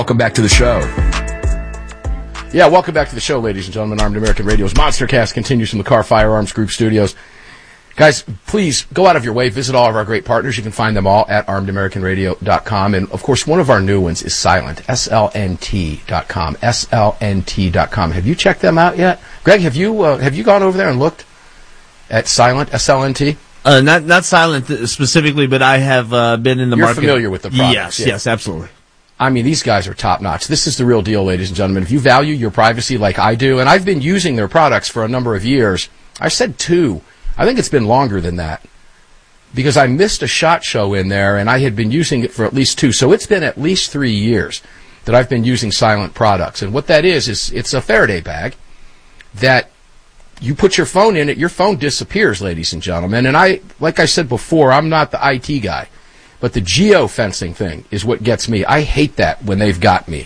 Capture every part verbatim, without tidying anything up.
Welcome back to the show. Yeah, welcome back to the show, ladies and gentlemen. Armed American Radio's Monstercast continues from the Carr Firearms Group studios. Guys, please go out of your way. Visit all of our great partners. You can find them all at armed american radio dot com. And, of course, one of our new ones is Silent, S L N T dot com, S L N T dot com. Have you checked them out yet? Greg, have you uh, have you gone over there and looked at Silent, S L N T? Uh, not not Silent specifically, but I have uh, been in the You're market. You're familiar with the products. Yes, yeah. yes, absolutely. I mean, these guys are top-notch. This is the real deal, ladies and gentlemen. If you value your privacy like I do, and I've been using their products for a number of years, I said two. I think it's been longer than that because I missed a SHOT Show in there, and I had been using it for at least two. So it's been at least three years that I've been using Silent products. And what that is, is it's a Faraday bag that you put your phone in it, your phone disappears, ladies and gentlemen. And I, like I said before, I'm not the I T guy. But the geo-fencing thing is what gets me. I hate that when they've got me.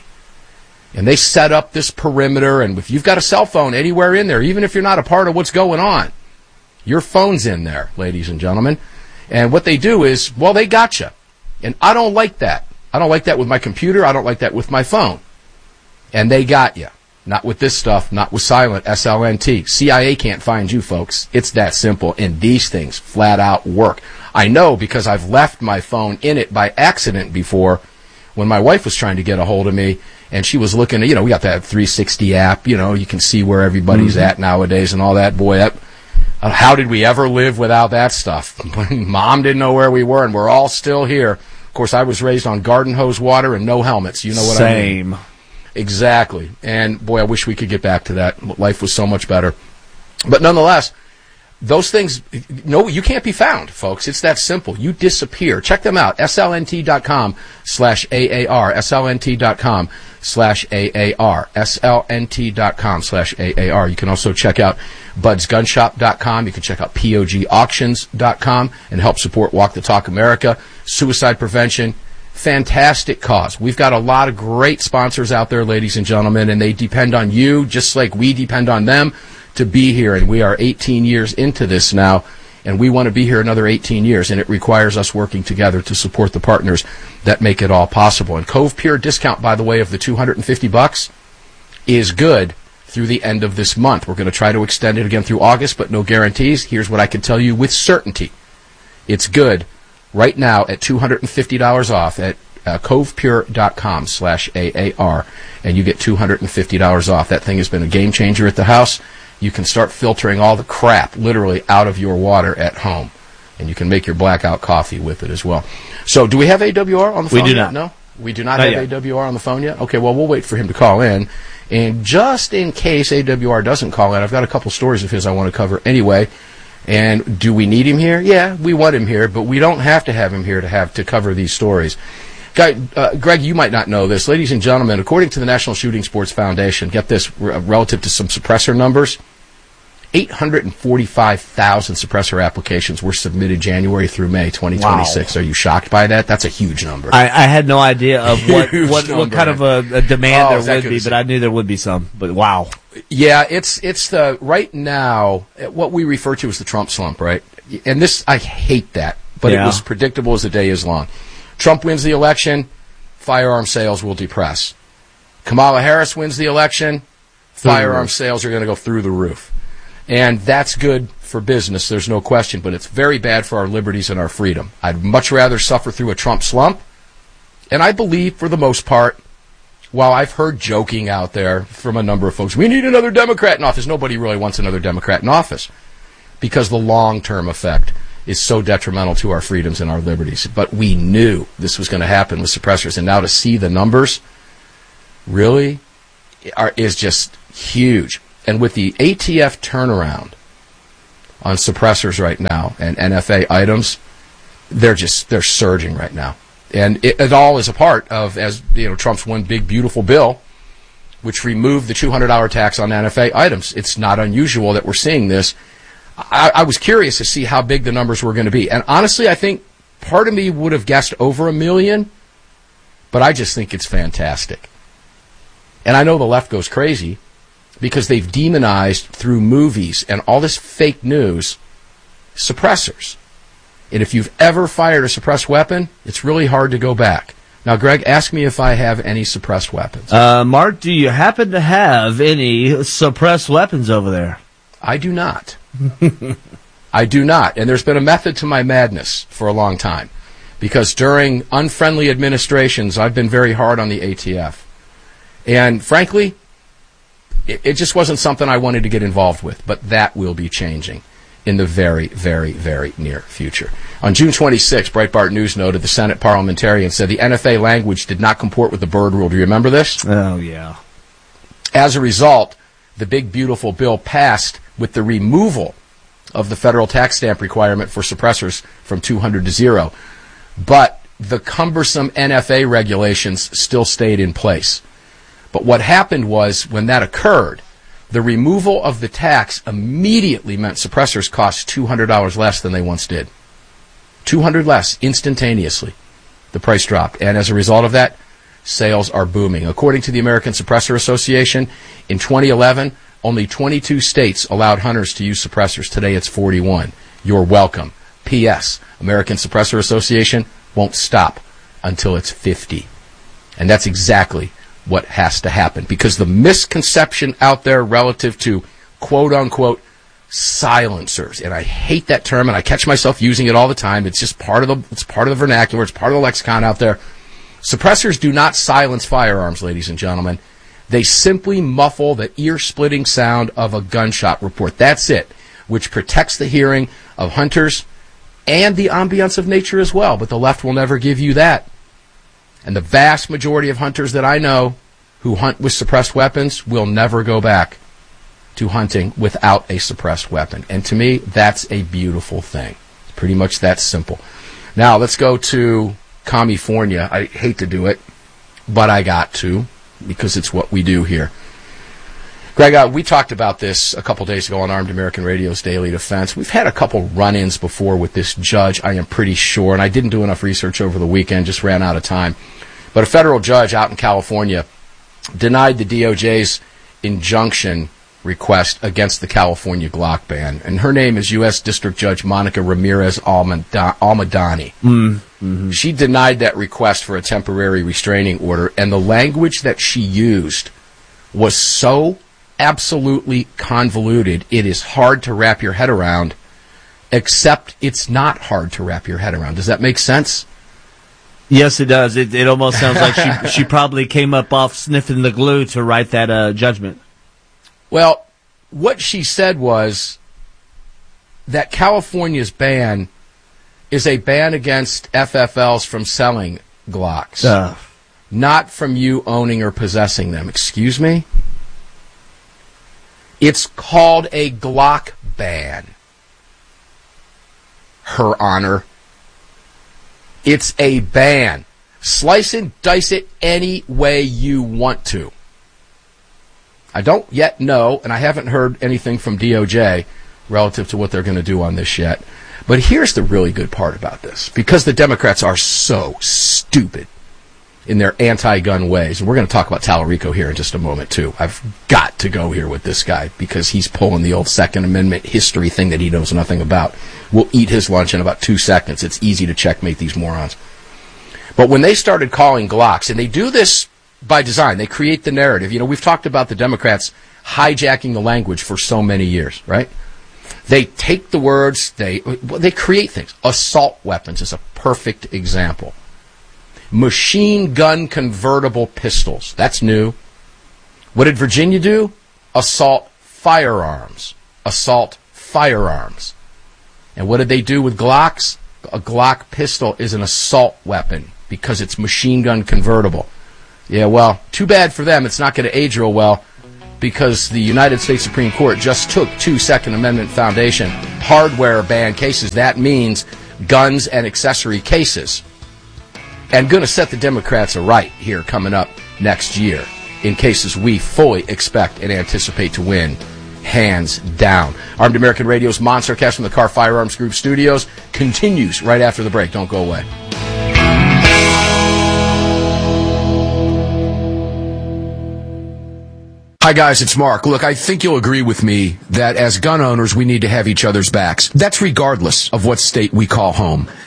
And they set up this perimeter, and if you've got a cell phone anywhere in there, even if you're not a part of what's going on, your phone's in there, ladies and gentlemen. And what they do is, well, they got you. And I don't like that. I don't like that with my computer. I don't like that with my phone. And they got you. Not with this stuff, not with Silent, S L N T. C I A can't find you, folks. It's that simple. And these things flat out work. I know because I've left my phone in it by accident before when my wife was trying to get a hold of me, and she was looking at, you know, we got that three sixty app, you know, you can see where everybody's mm-hmm. at nowadays and all that. Boy, that, uh, how did we ever live without that stuff? Mom didn't know where we were, and we're all still here. Of course, I was raised on garden hose water and no helmets. You know what Same. I mean? Same. Exactly. And, boy, I wish we could get back to that. Life was so much better. But nonetheless, those things, no, you can't be found, folks. It's that simple. You disappear. Check them out. S L N T dot com slash A A R. S L N T dot com slash A A R. S L N T dot com slash A A R. You can also check out buds gun shop dot com. You can check out P O G auctions dot com and help support Walk the Talk America. Suicide prevention. Fantastic cause. We've got a lot of great sponsors out there, ladies and gentlemen, and they depend on you just like we depend on them to be here. And we are eighteen years into this now, and we want to be here another eighteen years, and it requires us working together to support the partners that make it all possible. And Cove Pure discount, by the way, of the two hundred fifty bucks is good through the end of this month. We're going to try to extend it again through August, but no guarantees. Here's what I can tell you with certainty. It's good right now at two hundred fifty dollars off at uh, cove pure dot com slash A A R, and you get two hundred fifty dollars off. That thing has been a game changer at the house. You can start filtering all the crap literally out of your water at home, and you can make your blackout coffee with it as well. So do we have A W R on the phone We do yet? not. No? We do not, not have yet. A W R on the phone yet? Okay, well, we'll wait for him to call in. And just in case A W R doesn't call in, I've got a couple stories of his I want to cover anyway. And do we need him here? Yeah, we want him here, but we don't have to have him here to have to cover these stories. Guy, uh, Greg, you might not know this. Ladies and gentlemen, according to the National Shooting Sports Foundation, get this, r- relative to some suppressor numbers, eight hundred forty-five thousand suppressor applications were submitted January through May twenty twenty-six. Wow. Are you shocked by that? That's a huge number. I, I had no idea of what what, number, what kind of a, a demand oh, there would be, but I knew there would be some. But wow. Yeah, it's it's the right now what we refer to as the Trump slump, right? And this, I hate that, but yeah. It was predictable as the day is long. Trump wins the election, firearm sales will depress. Kamala Harris wins the election, firearm sales are going to go through the roof. And that's good for business, there's no question, but it's very bad for our liberties and our freedom. I'd much rather suffer through a Trump slump, and I believe, for the most part, while I've heard joking out there from a number of folks, we need another Democrat in office. Nobody really wants another Democrat in office because the long-term effect is so detrimental to our freedoms and our liberties. But we knew this was going to happen with suppressors, and now to see the numbers really are, is just huge. And with the A T F turnaround on suppressors right now and N F A items, they're just they're surging right now. And it, it all is a part of, as you know, Trump's one big beautiful bill, which removed the two hundred dollars tax on N F A items. It's not unusual that we're seeing this. I, I was curious to see how big the numbers were going to be. And honestly, I think part of me would have guessed over a million, but I just think it's fantastic. And I know the left goes crazy because they've demonized through movies and all this fake news suppressors. And if you've ever fired a suppressed weapon, it's really hard to go back. Now, Greg, ask me if I have any suppressed weapons. Uh, Mark, do you happen to have any suppressed weapons over there? I do not. I do not. And there's been a method to my madness for a long time. Because during unfriendly administrations, I've been very hard on the A T F. And frankly, it, it just wasn't something I wanted to get involved with. But that will be changing in the very, very, very near future. On June twenty-sixth, Breitbart News noted the Senate parliamentarian said the N F A language did not comport with the Byrd Rule. Do you remember this? Oh, yeah. As a result, the big, beautiful bill passed with the removal of the federal tax stamp requirement for suppressors from two hundred to zero. But the cumbersome N F A regulations still stayed in place. But what happened was, when that occurred, the removal of the tax immediately meant suppressors cost two hundred dollars less than they once did. two hundred dollars less, instantaneously. The price dropped. And as a result of that, sales are booming. According to the American Suppressor Association, in twenty eleven, only twenty-two states allowed hunters to use suppressors. Today it's forty-one. You're welcome. P S. American Suppressor Association won't stop until it's fifty. And that's exactly what has to happen. Because the misconception out there relative to quote-unquote silencers, and I hate that term, and I catch myself using it all the time. It's just part of the it's part of the vernacular. It's part of the lexicon out there. Suppressors do not silence firearms, ladies and gentlemen. They simply muffle the ear-splitting sound of a gunshot report. That's it, which protects the hearing of hunters and the ambience of nature as well. But the left will never give you that. And the vast majority of hunters that I know who hunt with suppressed weapons will never go back to hunting without a suppressed weapon. And to me, that's a beautiful thing. It's pretty much that simple. Now, let's go to California. I hate to do it, but I got to, because it's what we do here. Greg, uh, we talked about this a couple days ago on Armed American Radio's Daily Defense. We've had a couple run-ins before with this judge, I am pretty sure, and I didn't do enough research over the weekend, just ran out of time. But a federal judge out in California denied the D O J's injunction request against the California Glock ban. And her name is U S District Judge Monica Ramirez Almadani. Mm-hmm. She denied that request for a temporary restraining order, and the language that she used was so absolutely convoluted, it is hard to wrap your head around, except it's not hard to wrap your head around. Does that make sense? Yes, it does. It, it almost sounds like she she probably came up off sniffing the glue to write that uh, judgment. Well, what she said was that California's ban is a ban against F F Ls from selling Glocks, uh. not from you owning or possessing them. Excuse me? It's called a Glock ban, Her Honor. It's a ban. Slice and dice it any way you want to. I don't yet know, and I haven't heard anything from D O J relative to what they're going to do on this yet. But here's the really good part about this. Because the Democrats are so stupid in their anti-gun ways, and we're going to talk about Tallarico here in just a moment, too. I've got to go here with this guy because he's pulling the old Second Amendment history thing that he knows nothing about. We'll eat his lunch in about two seconds. It's easy to checkmate these morons. But when they started calling Glocks, and they do this by design, they create the narrative. You know, we've talked about the Democrats hijacking the language for so many years, right? They take the words, they they create things. Assault weapons is a perfect example. Machine gun convertible pistols. That's new. What did Virginia do? Assault firearms. Assault firearms. And what did they do with Glocks? A Glock pistol is an assault weapon because it's machine gun convertible. Yeah, well, too bad for them. It's not going to age real well because the United States Supreme Court just took two Second Amendment Foundation hardware ban cases. That means guns and accessory cases. And going to set the Democrats aright here coming up next year in cases we fully expect and anticipate to win, hands down. Armed American Radio's Monstercast from the Car Firearms Group studios continues right after the break. Don't go away. Hi guys, it's Mark. Look, I think you'll agree with me that as gun owners, we need to have each other's backs. That's regardless of what state we call home.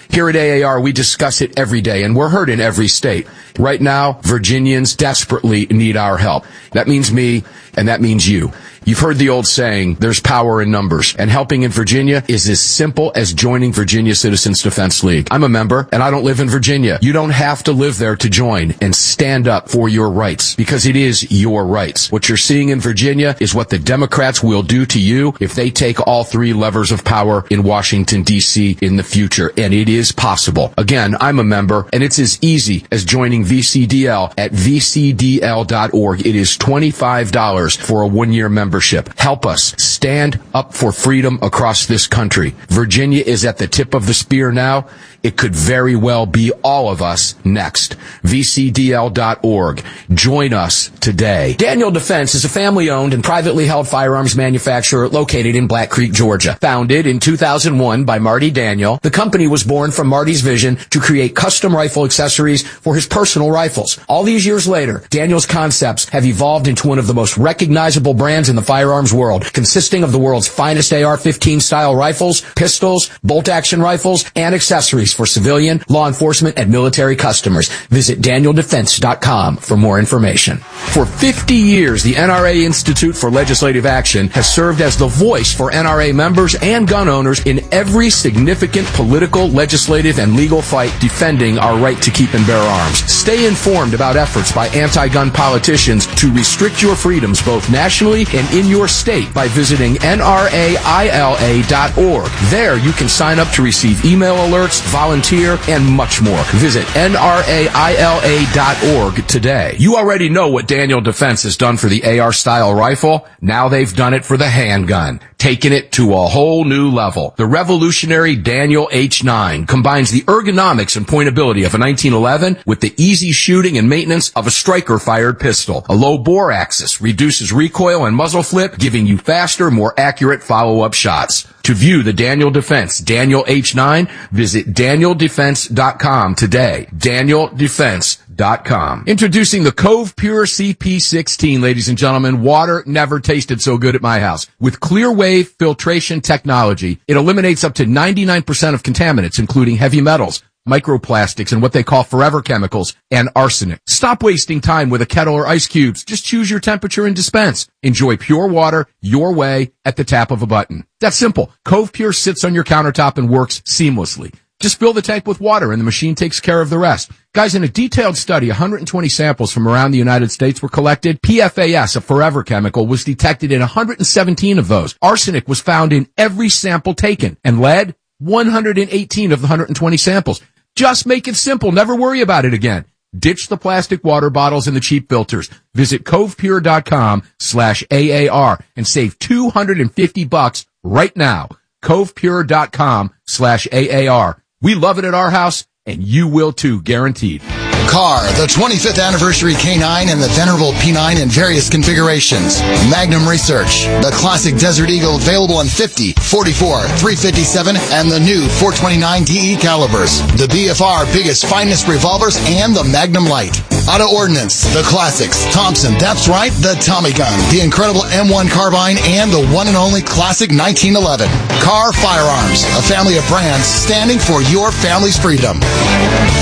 Here at A A R, we discuss it every day, and we're heard in every state. Right now, Virginians desperately need our help. That means me, and that means you. You've heard the old saying, there's power in numbers, and helping in Virginia is as simple as joining Virginia Citizens Defense League. I'm a member, and I don't live in Virginia. You don't have to live there to join and stand up for your rights, because it is your rights. What you're seeing in Virginia is what the Democrats will do to you if they take all three levers of power in Washington, D C in the future, and it is possible. Again, I'm a member, and it's as easy as joining V C D L at v c d l dot org. It is twenty-five dollars for a one-year membership. Help us stand up for freedom across this country. Virginia is at the tip of the spear now. It could very well be all of us next. v c d l dot org. Join us today. Daniel Defense is a family-owned and privately held firearms manufacturer located in Black Creek, Georgia. Founded in two thousand one by Marty Daniel, the company was born from Marty's vision to create custom rifle accessories for his personal rifles. All these years later, Daniel's concepts have evolved into one of the most recognizable brands in the firearms world, consisting of the world's finest A R fifteen style rifles, pistols, bolt-action rifles, and accessories for civilian, law enforcement, and military customers. Visit daniel defense dot com for more information. For fifty years, the N R A Institute for Legislative Action has served as the voice for N R A members and gun owners in every significant political, legislative, and legal fight defending our right to keep and bear arms. Stay informed about efforts by anti-gun politicians to restrict your freedoms both nationally and in your state by visiting N R A I L A dot org. There you can sign up to receive email alerts, volunteer, and much more. Visit N R A I L A dot org today. You already know what Daniel Defense has done for the A R-style rifle. Now they've done it for the handgun, taking it to a whole new level. The revolutionary Daniel H nine combines the ergonomics and pointability of a nineteen eleven with the easy shooting and maintenance of a striker-fired pistol. A low bore axis reduces recoil and muzzle flip, giving you faster, more accurate follow-up shots. To view the Daniel Defense Daniel H nine, visit daniel defense dot com today. daniel defense dot com. Introducing the Cove Pure C P sixteen, ladies and gentlemen. Water never tasted so good at my house. With clear wave filtration technology, it eliminates up to ninety-nine percent of contaminants, including heavy metals, microplastics, and what they call forever chemicals, and arsenic. Stop wasting time with a kettle or ice cubes. Just choose your temperature and dispense. Enjoy pure water your way at the tap of a button. That's simple. Cove Pure sits on your countertop and works seamlessly. Just fill the tank with water and the machine takes care of the rest. Guys, in a detailed study, one hundred twenty samples from around the United States were collected. P F A S, a forever chemical, was detected in one hundred seventeen of those. Arsenic was found in every sample taken. And lead, one hundred eighteen of the one hundred twenty samples. Just make it simple. Never worry about it again. Ditch the plastic water bottles and the cheap filters. Visit covepure dot com slash A A R and save two hundred fifty bucks right now. covepure dot com slash A A R. We love it at our house, and you will too, guaranteed. Car, the twenty-fifth anniversary K nine and the venerable P nine in various configurations. Magnum Research, the classic Desert Eagle available in fifty, forty-four, three fifty-seven, and the new four twenty-nine D E calibers. The B F R biggest, finest revolvers, and the Magnum Light. Auto Ordnance, the classics. Thompson, that's right, the Tommy gun, the incredible M one carbine, and the one and only classic nineteen eleven. Car Firearms, a family of brands standing for your family's freedom.